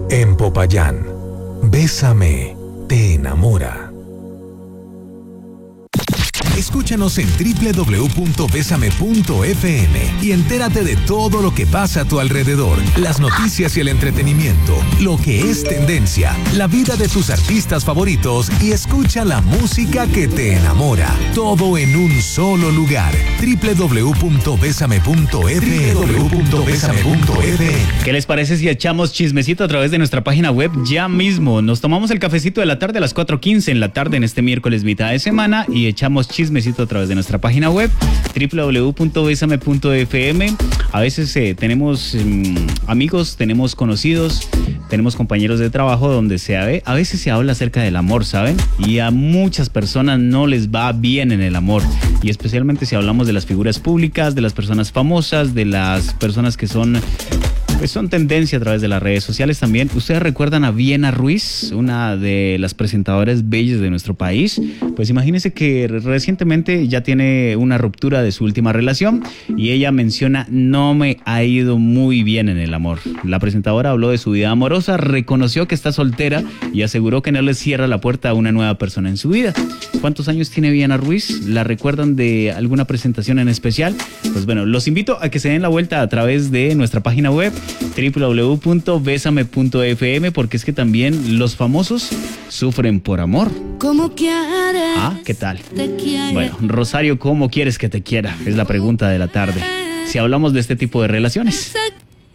En Popayán, Bésame te enamora. Escúchanos en www.besame.fm y entérate de todo lo que pasa a tu alrededor, las noticias y el entretenimiento, lo que es tendencia, la vida de tus artistas favoritos y escucha la música que te enamora. Todo en un solo lugar. www.besame.fm. ¿Qué les parece si echamos chismecito a través de nuestra página web ya mismo? Nos tomamos el cafecito de la tarde a las 4:15 en la tarde en este miércoles mitad de semana y echamos chismecito a través de nuestra página web www.besame.fm. A veces tenemos amigos, tenemos conocidos, tenemos compañeros de trabajo donde a veces se habla acerca del amor, ¿saben? Y a muchas personas no les va bien en el amor, y especialmente si hablamos de las figuras públicas, de las personas famosas, de las personas que son tendencia a través de las redes sociales también. ¿Ustedes recuerdan a Viena Ruiz, una de las presentadoras bellas de nuestro país? Pues imagínense que recientemente ya tiene una ruptura de su última relación y ella menciona: no me ha ido muy bien en el amor. La presentadora habló de su vida amorosa, reconoció que está soltera y aseguró que no le cierra la puerta a una nueva persona en su vida. ¿Cuántos años tiene Viena Ruiz? ¿La recuerdan de alguna presentación en especial? Pues bueno, los invito a que se den la vuelta a través de nuestra página web www.besame.fm, porque es que también los famosos sufren por amor. ¿Cómo quieres? ¿Qué tal? Bueno, Rosario, ¿cómo quieres que te quiera? Es la pregunta de la tarde. Si hablamos de este tipo de relaciones.